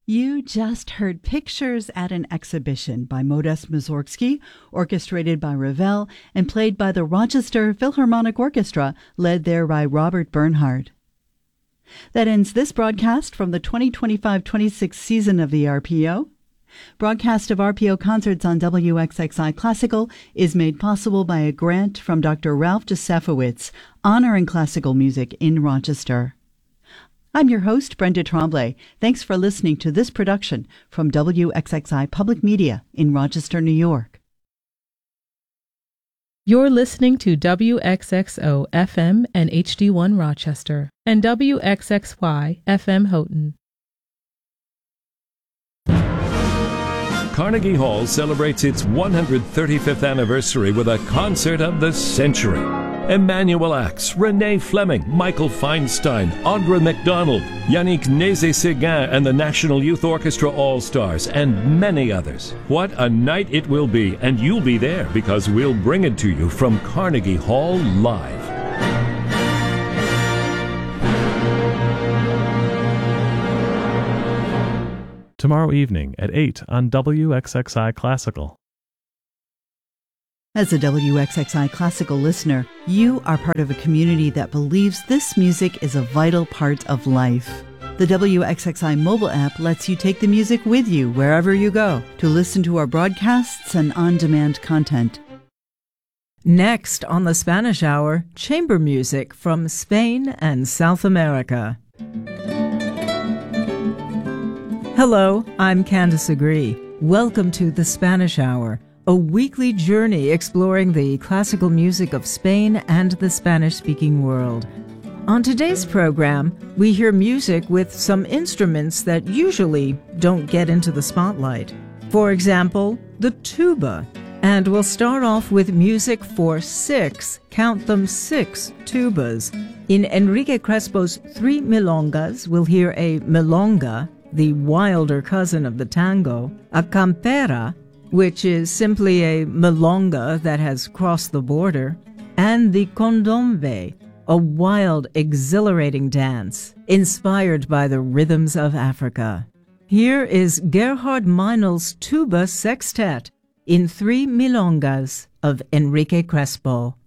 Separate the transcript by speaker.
Speaker 1: You just heard Pictures at an Exhibition by Modest Mussorgsky, orchestrated by Ravel and played by the Rochester Philharmonic Orchestra, led there by Robert Bernhardt. That ends this broadcast from the 2025-26 season of the RPO. Broadcast of RPO concerts on WXXI Classical is made possible by a grant from Dr. Ralph Josefowitz, honoring classical music in Rochester. I'm your host, Brenda Tremblay. Thanks for listening to this production from WXXI Public Media in Rochester, New York.
Speaker 2: You're listening to WXXO FM and HD1 Rochester and WXXY FM Houghton.
Speaker 3: Carnegie Hall celebrates its 135th anniversary with a concert of the century. Emmanuel Axe, Renee Fleming, Michael Feinstein, Audra McDonald, Yannick Nézet-Séguin and the National Youth Orchestra All-Stars, and many others. What a night it will be, and you'll be there because we'll bring it to you from Carnegie Hall live.
Speaker 4: Tomorrow evening at 8 on WXXI Classical.
Speaker 1: As a WXXI Classical listener, you are part of a community that believes this music is a vital part of life. The WXXI mobile app lets you take the music with you wherever you go to listen to our broadcasts and on-demand content.
Speaker 5: Next on the Spanish Hour, chamber music from Spain and South America. Hello, I'm Candice Agree. Welcome to the Spanish Hour, a weekly journey exploring the classical music of Spain and the Spanish-speaking world. On today's program, we hear music with some instruments that usually don't get into the spotlight. For example, the tuba. And we'll start off with music for count them, six tubas. In Enrique Crespo's Three Milongas, we'll hear a milonga, the wilder cousin of the tango, a campera, which is simply a milonga that has crossed the border, and the condombe, a wild, exhilarating dance inspired by the rhythms of Africa. Here is Gerhard Meinl's tuba sextet in Three Milongas of Enrique Crespo.